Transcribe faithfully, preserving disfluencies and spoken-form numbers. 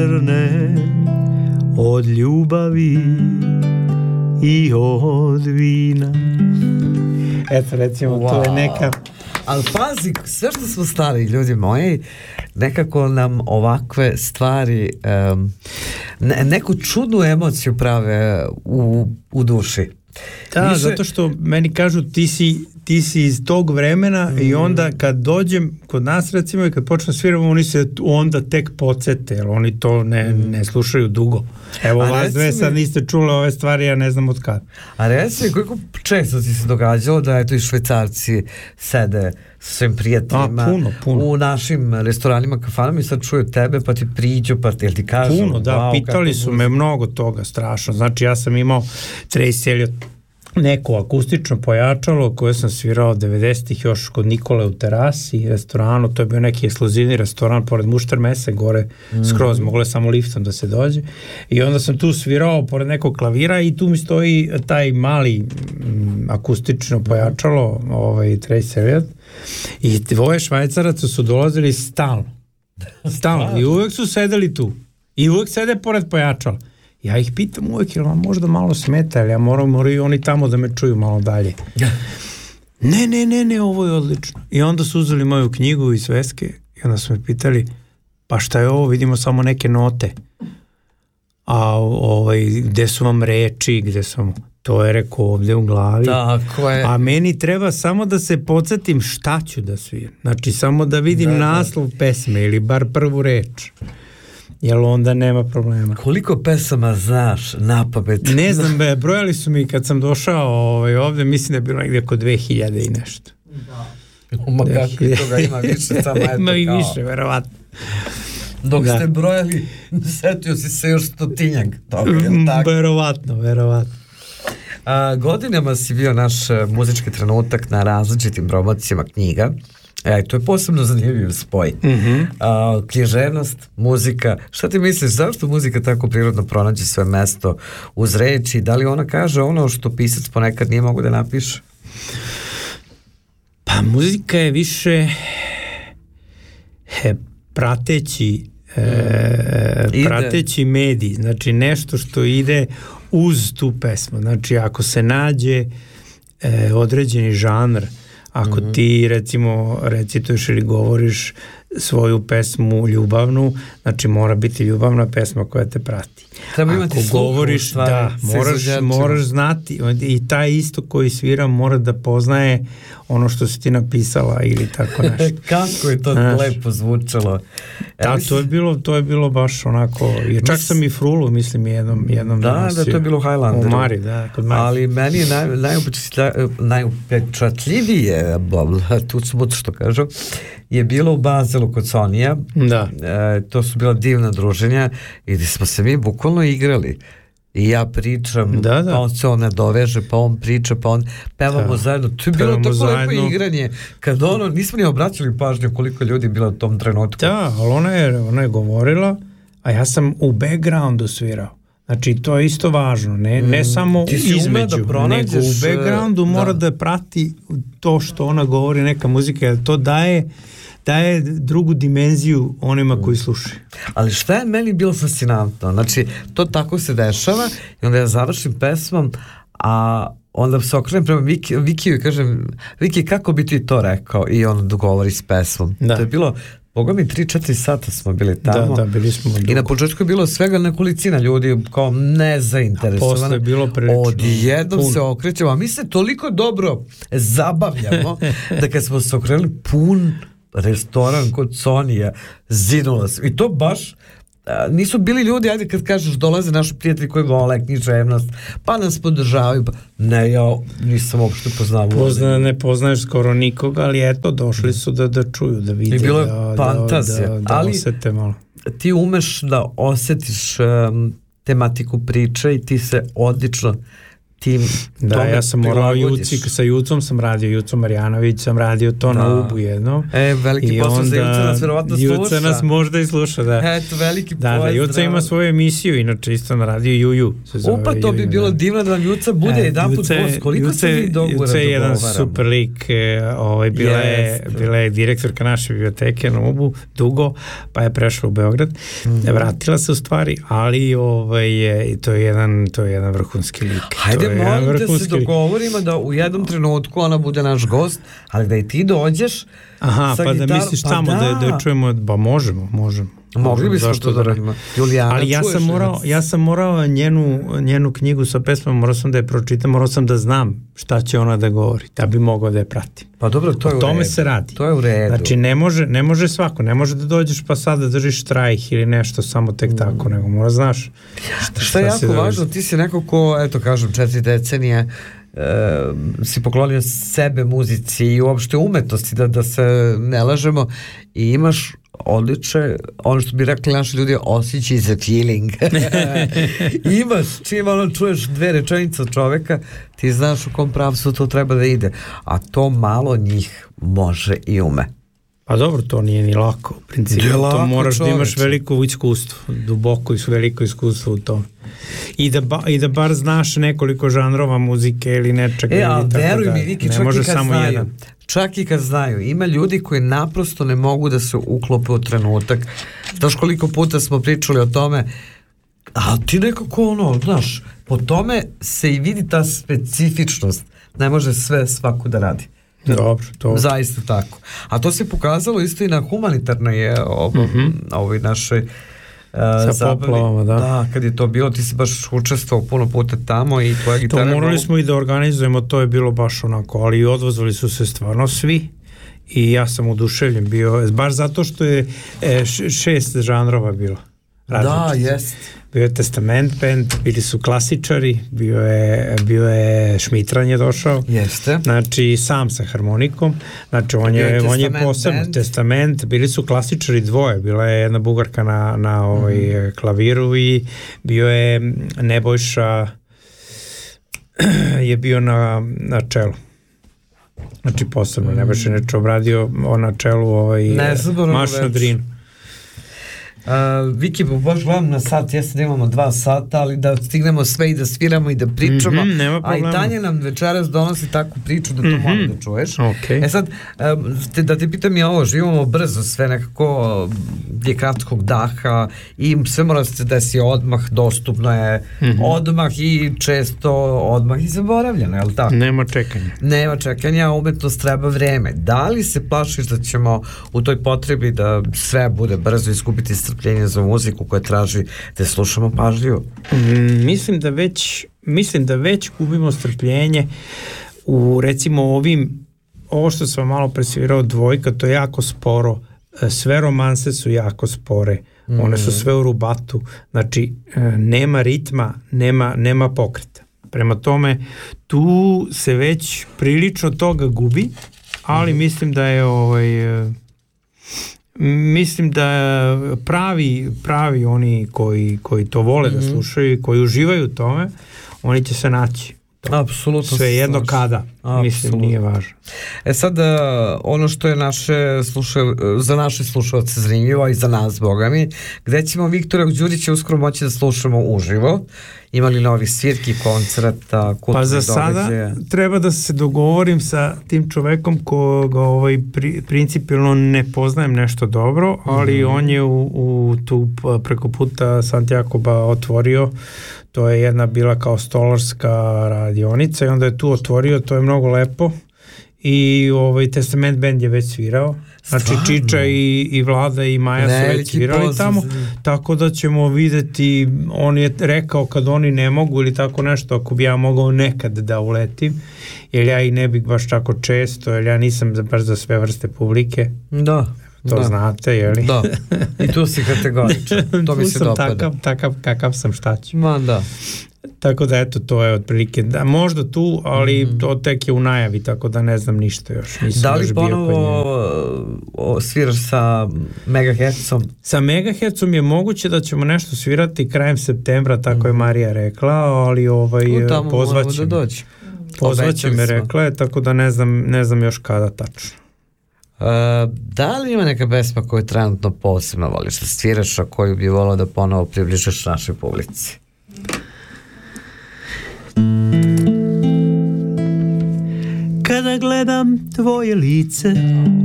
Od ljubavi i od vina. Eto, recimo, wow. To je neka... Ali pazi, sve što smo stari ljudi moji, nekako nam ovakve stvari um, ne, neku čudnu emociju prave u, u duši. Da, Više... zato što meni kažu ti si, ti si iz tog vremena mm. i onda kad dođem kod nas recimo i kad počnem sviramo, oni se onda tek podsete, jer oni to ne, mm. ne slušaju dugo. Evo, a vas dve sad niste čule ove stvari, ja ne znam od kada. A reci, koliko često ti se događalo da eto i Švajcarci sede sa svojim prijateljima a, puno, puno. u našim restoranima, kafanama i sad čuju tebe pa ti priđu, pa ti, ti kažu puno, da, wow, pitali su me mnogo toga strašno. Znači ja sam imao Trace Elliot neko akustično pojačalo koje sam svirao devedesetih još kod Nikole u terasi restoranu, to je bio neki ekskluzivni restoran pored Mušter Mese gore mm. skroz, moglo je samo liftom da se dođe i onda sam tu svirao pored nekog klavira i tu mi stoji taj mali m, akustično pojačalo ovaj Trace Elliot i dvoje Švajcaraca su dolazili stalno stalno i uvek su sedeli tu i uvek sede pored pojačala. Ja ih pitam uvijek, jer vam možda malo smeta, ali ja moram, moraju oni tamo da me čuju malo dalje. Ne, ne, ne, ne, ovo je odlično. I onda su uzeli moju knjigu i sveske i onda su me pitali, pa šta je ovo, vidimo samo neke note. A ovaj, gde su vam reči, gde su vam... To je rekao ovdje u glavi. Tako je. A meni treba samo da se podsjetim šta ću da sviram. Znači, samo da vidim da, naslov da. pesme ili bar prvu reč. Jel onda nema problema. Koliko pesama znaš napamet? Ne znam, be, brojali su mi kad sam došao ovaj, ovdje, mislim da je bilo negdje oko dve hiljade i nešto. Da. Uma kako i toga ima više, samo eto ima i kao. više, verovatno. Dok da. ste brojali, setio si se još stotinjak toga, jel tako? Verovatno, verovatno. A, godinama si bio naš muzički trenutak na različitim promocijama knjiga. E, to je posebno zanimljiv spoj. Mm-hmm. A, književnost, muzika. Šta ti misliš, zašto muzika tako prirodno pronađe svoje mesto uz reči? Da li ona kaže ono što pisac ponekad nije mogu da napiše? Pa muzika je više he, prateći e, prateći medij. Znači nešto što ide uz tu pesmu. Znači ako se nađe e, određeni žanr, ako mm-hmm. ti recimo recituješ ili govoriš svoju pesmu ljubavnu, znači mora biti ljubavna pesma koja te prati. Treba ako govoriš, stvari, da, moraš, moraš znati i taj isto koji svira mora da poznaje ono što si ti napisala ili tako nešto. Kako je to znaš, lepo zvučalo. Da, to je bilo, to je bilo baš onako, jer čak sam i frulu, mislim, jednom, jednom da, da, to je bilo u Highlanderu. U Mari, da, kod Mari. Ali meni je naj, najupečatljivije, tu smut što kažu, je bilo u Bazelu kod Sonija. Da. E, to su bila divna druženja i gdje smo se mi bukvalno igrali. I ja pričam, da, da. pa on se on nadoveže, pa on priča, pa on pevamo da. zajedno. To je bilo tako zajedno. Lepo igranje. Kad ono, nismo ni obraćali pažnju koliko ljudi je bilo u tom trenutku. Da, ali ona je, ona je govorila, a ja sam u backgroundu svirao. Znači, to je isto važno. Ne, ne samo između, da nego u backgroundu da. mora da prati to što ona govori, neka muzika, jer to daje daje drugu dimenziju onima koji slušaju. Ali šta je meni bilo fascinantno? Znači, to tako se dešava i onda ja završim pesmom, a onda se okrenem prema Viki, Vikiju i kažem, Viki, kako bi ti to rekao? I on dogovori s pesmom. Da. To je bilo, boga mi, tri četiri sata smo bili tamo. Da, da, bili smo dugo. I na početku je bilo svega nekolicina ljudi kao nezainteresovana. A posle je bilo prilično. Odjednom se okrećemo, a mi se toliko dobro zabavljamo da kad smo se okrenuli pun restoran kod Sonija, zinulo se. I to baš a, nisu bili ljudi, ajde kad kažeš dolaze naši prijatelji koji vole književnost, pa nas podržavaju. Pa, ne, ja nisam uopšte poznao. Pozna, ne poznaješ skoro nikoga, ali eto, došli su da, da čuju, da vide. I bilo je da, fantazija. Da, da, da ali osete malo. Ti umeš da osetiš um, tematiku priče i ti se odlično tim da, ja sam morao Juci, sa Jucom sam radio, Juco Marjanović sam radio to da. na Ubu jedno. E, veliki posao za Juca nas verovatno sluša. Juca nas možda i sluša, da. Eto, veliki da, pozdrav. Da, Juca ima svoju emisiju, inače isto na radio Juju. Upa, to bi bilo da. divno da vam Juca bude e, jedan put gost. Koliko Juce, se vi dogovora Juca je jedan super lik, ovaj, bila, je, bila je direktorka naše biblioteke na Ubu, dugo, pa je prešla u Beograd. Mm-hmm. Vratila se u stvari, ali ovaj, je, to, je jedan, to je jedan vrhunski lik. Hajde, molim te se dogovorimo da u jednom trenutku ona bude naš gost, ali da i ti dođeš. Aha, sa pa gitar... da misliš pa tamo da. Da, da čujemo, ba možemo, možemo. Mogli bismo to da radimo. Julijana, ali ja sam morao, ja sam morao njenu, njenu knjigu sa pesmom, morao sam da je pročitam, morao sam da znam šta će ona da govori, da bi mogao da je pratim. Pa dobro, to je o u tome redu. se radi. To je u redu. Znači ne može, ne može svako, ne može da dođeš pa sad da držiš štrajk ili nešto samo tek mm. tako, nego mora znaš šta, šta je jako važno, ti si neko ko, eto kažem, četiri decenije Uh, si poklonio sebe muzici i uopšte umetnosti, da, da se ne lažemo, i imaš odliče, ono što bi rekli naši ljudi, osjećaj za feeling. Imaš, čim ono čuješ dve rečenice od čoveka, ti znaš u kom pravcu to treba da ide, a to malo njih može i ume. Pa dobro, to nije ni lako u principu, lako, to moraš čoveče. Da imaš veliko iskustvo, duboko i veliko iskustvo u tom. I da, ba, i da bar znaš nekoliko žanrova muzike ili nečega. E, ali veruj da, mi, Viki, ne čak može i kad samo znaju, jedan. Čak i kad znaju, ima ljudi koji naprosto ne mogu da se uklope u trenutak. Znaš koliko puta smo pričali o tome, a ti nekako ono, znaš, po tome se i vidi ta specifičnost. Ne može sve svako da radi. Dobro, to. Zaista tako. A to se pokazalo isto i na humanitarnoj ovo, mm-hmm. ovoj našoj uh, sa zabavi. poplavama, da. Da, kad je to bilo, ti si baš učestvovao puno puta tamo i tvoja gitara. To morali smo i da organizujemo, to je bilo baš onako, ali odvozili su se stvarno svi i ja sam oduševljen bio, baš zato što je e, šest žanrova bilo. Različit. Da, jest. Bio je Testament band, bili su klasičari, bio je, bio je Šmitran je došao. Jeste. Znači sam sa harmonikom, znači on je, je on je posebno band. Testament, bili su klasičari dvoje, bila je jedna Bugarka na, na ovoj mm. klaviru i bio je Nebojša je bio na, na čelu. Znači posebno, mm. Nebojša je neče obradio on na čelu ovaj, Maš na Drinu. Uh, Viki, baš gledam na sat, jeste da imamo dva sata, ali da stignemo sve i da sviramo i da pričamo, mm-hmm, a i Tanja nam večeras donosi takvu priču da to mm-hmm. moram da čuješ. Okay. E sad, um, te, da te pitam i ovo, živimo brzo, sve nekako je kratkog daha i sve mora se desi odmah, dostupno je mm-hmm. odmah i često odmah i zaboravljeno, je li tako? Nema čekanja. Nema čekanja, umetnost treba vreme. Da li se plašiš da ćemo u toj potrebi da sve bude brzo iskupiti strpljenje za muziku koja traži da slušamo pažljivo? Mm, mislim da već mislim da već gubimo strpljenje u recimo ovim, ovo što sam malo presvirao dvojka, to je jako sporo, sve romanse su jako spore, mm. one su sve u rubatu, znači nema ritma, nema, nema pokreta. Prema tome tu se već prilično toga gubi, ali mm. mislim da je ovaj mislim da pravi, pravi oni koji, koji to vole mm-hmm. da slušaju i koji uživaju u tome, oni će se naći. Apsolutno. Sve jedno kada, Apsolutno. Mislim, nije važno. E sad, ono što je naše sluša, za naše slušalce zanimljivo i za nas, boga mi, gde ćemo Viktora Đurića uskoro moći da slušamo uživo? Ima li novi svirki, koncerta, kulturnih Pa za sada događaja? Treba da se dogovorim sa tim čovekom koga ovaj, pri, principijalno ne poznajem nešto dobro, ali mm-hmm. on je u, u tu preko puta Santiagoba otvorio, to je jedna bila kao stolarska radionica i onda je tu otvorio, to je mnogo lepo i ovaj Testament band je već svirao. Znači Stvarno? Čiča i, i Vlada i Maja Veliki su već svirali tamo, tako da ćemo videti, on je rekao kad oni ne mogu ili tako nešto, ako bi ja mogao nekad da uletim, jer ja i ne bih baš tako često, jer ja nisam baš za sve vrste publike. Da. To da. Znate, jeli? Da, i tu si kategoričan, to mi se dopada. Takav, takav kakav sam, šta ću. Ma da. Tako da eto, to je otprilike, da, možda tu, ali mm. to tek je u najavi, tako da ne znam ništa još. Nisam da li ponovo sviraš sa Megahertzom? Sa Megahertzom je moguće da ćemo nešto svirati krajem septembra, tako mm. je Marija rekla, ali ovaj, pozvaće da me. Pozvaće me, rekla je, tako da ne znam, ne znam još kada tačno. Uh, da li ima neka pesma koju trenutno posebno voliš da sviraš, a koju bi volao da ponovo približaš našoj publici? Kada gledam tvoje lice